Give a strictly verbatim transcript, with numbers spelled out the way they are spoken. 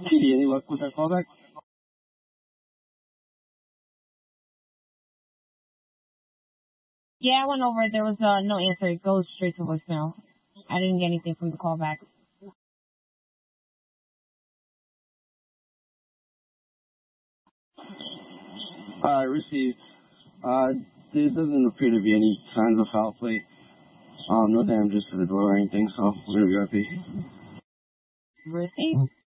Katie, any luck with that callback? Yeah, I went over it. There was uh, no answer. It goes straight to voicemail. I didn't get anything from the callback. Uh, received. Uh, there doesn't appear to be any signs of foul play. Um, no damages to the door or anything, so we're gonna be R P. Received.